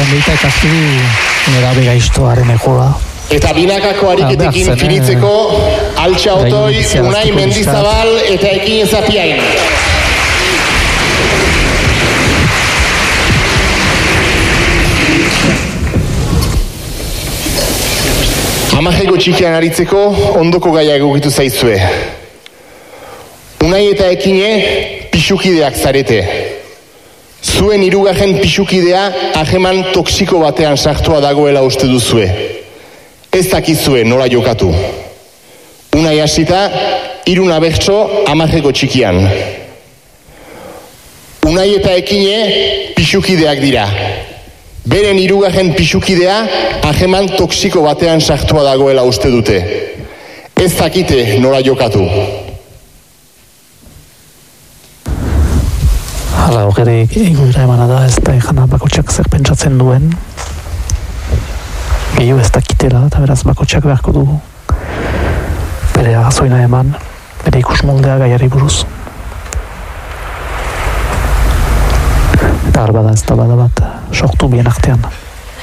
Gaindeita eta azkiri nera begaiztoaren ekoa. Eta binakako ariketekin finitzeko Altxa Otoi, Unai Mendizabal eta Ekin Ezapiain. Amajeko txikian aritzeko ondoko gaia egokitu zaizue. Unai eta Ekine pixukideak zarete. Zuen hirugarren pixukidea ajeman toksiko batean sartua dagoela uste duzue. Ez dakizue nola jokatu. Unai hasita, 3 abertso Amajeko txikian. Unai eta Ekine pixukideak dira. Beren hirugarren pixukidea ajeman toksiko batean sartua dagoela uste dute. Ez dakite nola jokatu. Hala, hori egoera emana da, ez da egana bakotxak zer pentsatzen duen. Gehiago ez dakitela, eta beraz bakotxak beharko du bere agazoina eman, bere ikus moldea gaiari buruz. Eta arbada ez da bada bat, sortu bien artean.